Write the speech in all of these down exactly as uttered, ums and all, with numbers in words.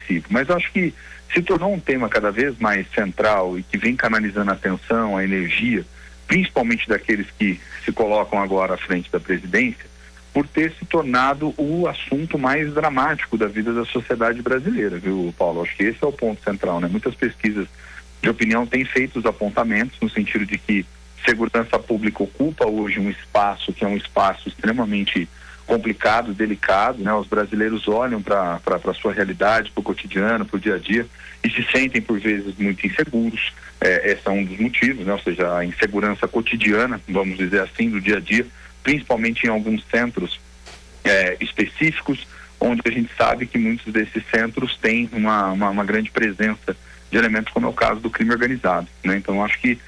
expressivo. Mas eu acho que se tornou um tema cada vez mais central e que vem canalizando a atenção, a energia, principalmente daqueles que se colocam agora à frente da presidência, por ter se tornado o assunto mais dramático da vida da sociedade brasileira, viu, Paulo? Acho que esse é o ponto central, né? Muitas pesquisas de opinião têm feito os apontamentos no sentido de que segurança pública ocupa hoje um espaço que é um espaço extremamente complicado, delicado, né? Os brasileiros olham para a sua realidade, para o cotidiano, para o dia a dia e se sentem por vezes muito inseguros. É, esse é um dos motivos, né? Ou seja, a insegurança cotidiana, vamos dizer assim, do dia a dia, principalmente em alguns centros é, específicos, onde a gente sabe que muitos desses centros têm uma, uma, uma grande presença de elementos como é o caso do crime organizado, né? Então acho que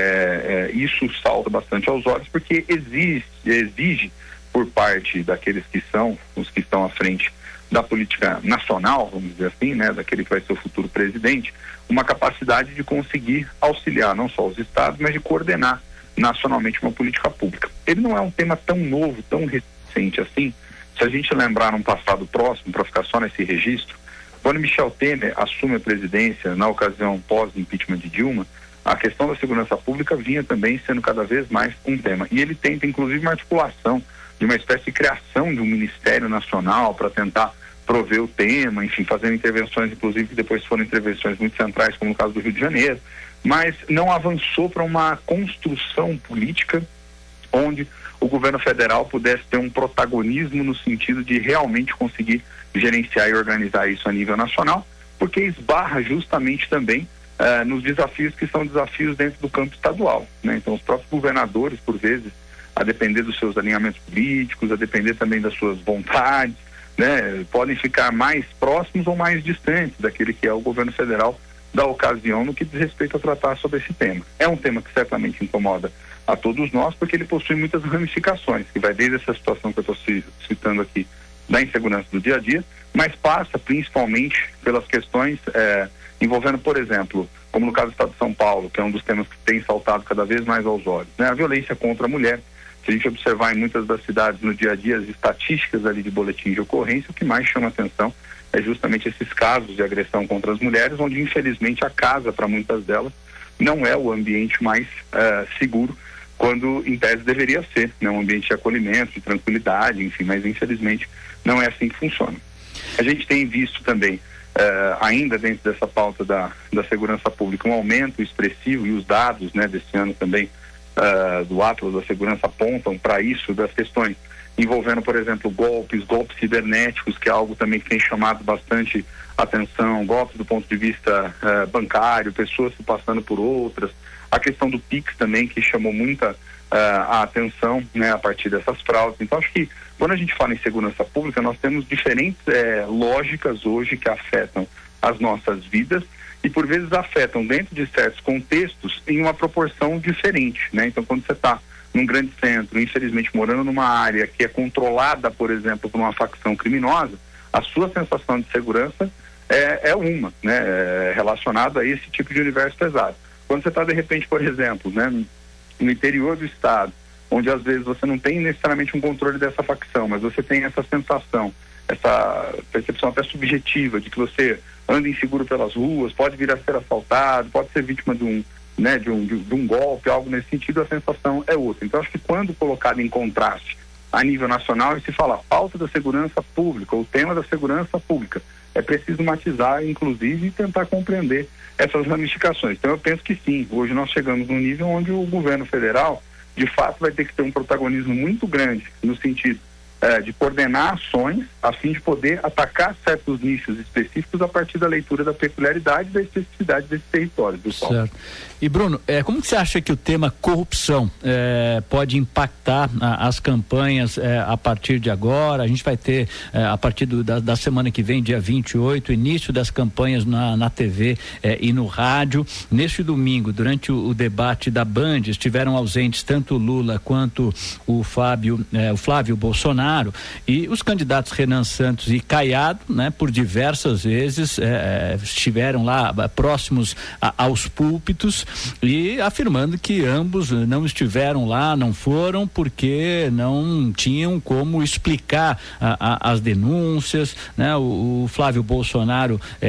é, é, isso salta bastante aos olhos, porque exige, exige por parte daqueles que são, os que estão à frente da política nacional, vamos dizer assim, né, daquele que vai ser o futuro presidente, uma capacidade de conseguir auxiliar não só os estados, mas de coordenar nacionalmente uma política pública. Ele não é um tema tão novo, tão recente assim. Se a gente lembrar num passado próximo, para ficar só nesse registro, quando Michel Temer assume a presidência, na ocasião pós-impeachment de Dilma, a questão da segurança pública vinha também sendo cada vez mais um tema. E ele tenta, inclusive, uma articulação de uma espécie de criação de um Ministério Nacional para tentar prover o tema, enfim, fazendo intervenções, inclusive, que depois foram intervenções muito centrais, como no caso do Rio de Janeiro, mas não avançou para uma construção política onde o governo federal pudesse ter um protagonismo no sentido de realmente conseguir gerenciar e organizar isso a nível nacional, porque esbarra justamente também uh, nos desafios que são desafios dentro do campo estadual, né? Então os próprios governadores, por vezes, a depender dos seus alinhamentos políticos, a depender também das suas vontades, né, podem ficar mais próximos ou mais distantes daquele que é o governo federal da ocasião no que diz respeito a tratar sobre esse tema. É um tema que certamente incomoda a todos nós, porque ele possui muitas ramificações, que vai desde essa situação que eu estou citando aqui, da insegurança do dia a dia, mas passa principalmente pelas questões eh, envolvendo, por exemplo, como no caso do Estado de São Paulo, que é um dos temas que tem saltado cada vez mais aos olhos, né, a violência contra a mulher. Se a gente observar em muitas das cidades no dia a dia as estatísticas ali de boletim de ocorrência, o que mais chama atenção é justamente esses casos de agressão contra as mulheres, onde infelizmente a casa, para muitas delas, não é o ambiente mais uh, seguro, quando em tese deveria ser, né? Um ambiente de acolhimento, de tranquilidade, enfim, mas infelizmente não é assim que funciona. A gente tem visto também, uh, ainda dentro dessa pauta da, da segurança pública, um aumento expressivo, e os dados, né, desse ano também, Uh, do Atlas da Segurança apontam para isso, das questões envolvendo, por exemplo, golpes, golpes cibernéticos, que é algo também que tem chamado bastante atenção, golpes do ponto de vista uh, bancário, pessoas se passando por outras, a questão do Pix também, que chamou muita uh, a atenção, né, a partir dessas fraudes. Então acho que quando a gente fala em segurança pública, nós temos diferentes eh, lógicas hoje que afetam as nossas vidas e por vezes afetam dentro de certos contextos em uma proporção diferente, né? Então quando você está num grande centro, infelizmente morando numa área que é controlada, por exemplo, por uma facção criminosa, a sua sensação de segurança é, é uma, né? É relacionada a esse tipo de universo pesado. Quando você está de repente, por exemplo, né, no interior do estado, onde às vezes você não tem necessariamente um controle dessa facção, mas você tem essa sensação, essa percepção até subjetiva de que você anda inseguro pelas ruas, pode vir a ser assaltado, pode ser vítima de um, né, de um, de, de um golpe, algo nesse sentido, a sensação é outra. Então acho que quando colocado em contraste a nível nacional e se fala falta da segurança pública, o tema da segurança pública, é preciso matizar, inclusive, e tentar compreender essas ramificações. Então eu penso que sim, hoje nós chegamos num nível onde o governo federal, de fato, vai ter que ter um protagonismo muito grande no sentido É, de coordenar ações a fim de poder atacar certos nichos específicos a partir da leitura da peculiaridade e da especificidade desse território, pessoal. Certo. E Bruno, é, como que você acha que o tema corrupção é, pode impactar a, as campanhas é, a partir de agora? A gente vai ter, é, a partir do, da, da semana que vem, dia vinte e oito, início das campanhas na, na T V é, e no rádio. Neste domingo, durante o, o debate da Band, estiveram ausentes tanto o Lula quanto o Fábio, é, o Flávio Bolsonaro. E os candidatos Renan Santos e Caiado, né, por diversas vezes é, estiveram lá próximos a, aos púlpitos e afirmando que ambos não estiveram lá, não foram porque não tinham como explicar a, a, as denúncias, né? O, o Flávio Bolsonaro é,